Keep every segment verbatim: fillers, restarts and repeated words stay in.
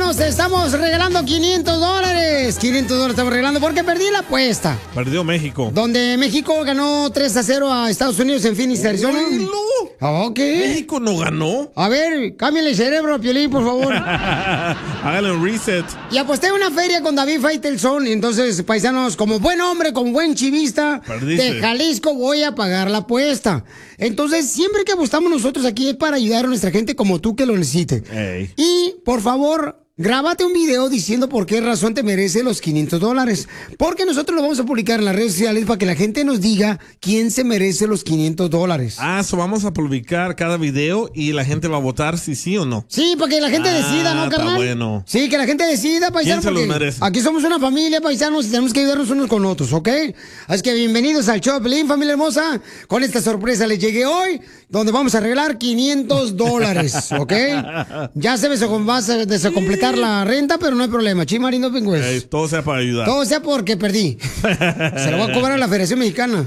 paisanos, estamos regalando quinientos dólares. quinientos dólares estamos regalando porque perdí la apuesta. Perdió México. Donde México ganó tres a cero a Estados Unidos en Phoenix, Arizona. Ok. ¿México no ganó? A ver, cámbiale el cerebro a Piolín, por favor. Hágale un reset. Y aposté una feria con David Faitelson. Entonces, paisanos, como buen hombre, como buen chivista Perdiste. de Jalisco, voy a pagar la apuesta. Entonces, siempre que apostamos nosotros aquí es para ayudar a nuestra gente como tú que lo necesite. Ey. Y, por favor, grábate un video diciendo por qué razón te merece los quinientos dólares. Porque nosotros lo vamos a publicar en las redes sociales para que la gente nos diga quién se merece los quinientos dólares. Ah, eso vamos a publicar cada video y la gente va a votar si sí o no. Sí, para que la gente Ah, decida, ¿no, está carnal? bueno. Sí, que la gente decida, paisano. ¿Quién se los porque merece? Aquí somos una familia, paisanos, y tenemos que ayudarnos unos con otros, ¿ok? Así que bienvenidos al show de Pelín, familia hermosa. Con esta sorpresa les llegué hoy, donde vamos a regalar quinientos dólares, ¿ok? Ya se me se va a desacompletar la renta, pero no hay problema. Chimarino Pingües. Ey, todo sea para ayudar. Todo sea porque perdí. Se lo voy a cobrar a la Federación Mexicana.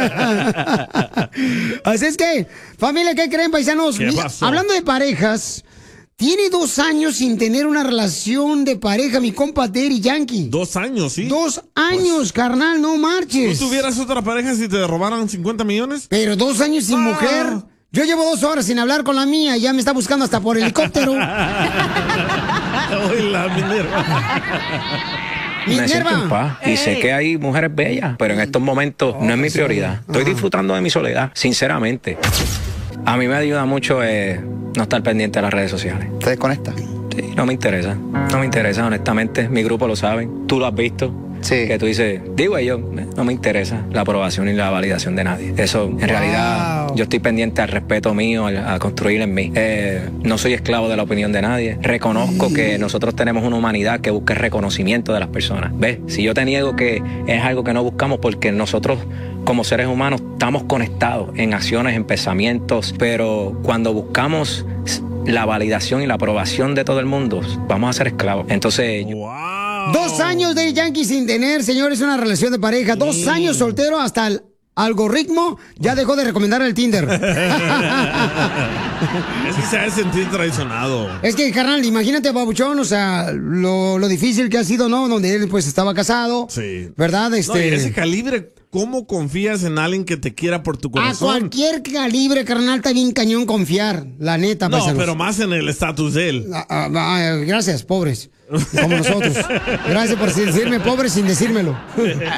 Así es que, familia, ¿qué creen, paisanos? ¿Qué Mi- pasó? Hablando de parejas, tiene dos años sin tener una relación de pareja, mi compa Terry Yankee. Dos años, ¿sí? Dos años, carnal, no ¿Tú marches. tuvieras otra pareja si te robaran cincuenta millones? Pero dos años sin Ah. mujer. Yo llevo dos horas sin hablar con la mía y ya me está buscando hasta por helicóptero. Uy, la Minerva. Me siento en paz y sé Ey. que hay mujeres bellas, pero en estos momentos no es mi prioridad. Estoy disfrutando de mi soledad, sinceramente. A mí me ayuda mucho eh, no estar pendiente de las redes sociales. ¿Te desconecta? Sí, no me interesa. No me interesa, honestamente. Mi grupo lo saben. Tú lo has visto. Sí. Que tú dices, digo yo, no me interesa la aprobación y la validación de nadie. Eso, en realidad, yo estoy pendiente al respeto mío, al- a construir en mí. Eh, no soy esclavo de la opinión de nadie. Reconozco que nosotros tenemos una humanidad que busca el reconocimiento de las personas. ¿Ves? Si yo te niego que es algo que no buscamos porque nosotros, como seres humanos, estamos conectados en acciones, en pensamientos, pero cuando buscamos la validación y la aprobación de todo el mundo, vamos a ser esclavos. Entonces, yo- Dos años de Yankee sin tener, señores, una relación de pareja. Dos años soltero hasta el algoritmo ya dejó de recomendar el Tinder. Es que se ha de sentir traicionado. Es que, carnal, imagínate, babuchón, o sea, lo, lo difícil que ha sido, ¿no? Donde él, pues, estaba casado. Sí. ¿Verdad? No, y Este... ese calibre, ¿cómo confías en alguien que te quiera por tu A corazón? cualquier calibre, carnal, está bien cañón confiar, la neta, No, paisanos. pero más en el estatus de él. Ah, ah, ah, gracias, pobres. Como nosotros. Gracias por decirme pobres sin decírmelo.